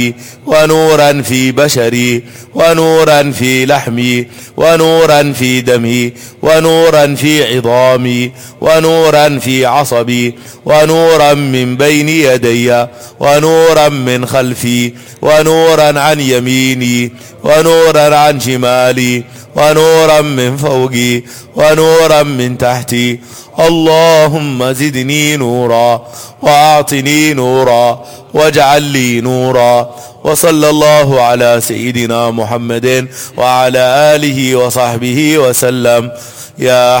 ونورا في بشري ونورا في لحمي ونورا في دمي ونورا في عظامي ونورا في عصبي ونورا من بين يدي ونورا من خلفي ونورا عن يميني ونورا عن شمالي ونورا من فوقي ونورا من تحتي. اللهم زدني نورا وأعطني نورا واجعل لي نورا. وصلى الله على سيدنا محمد وعلى آله وصحبه وسلم. يا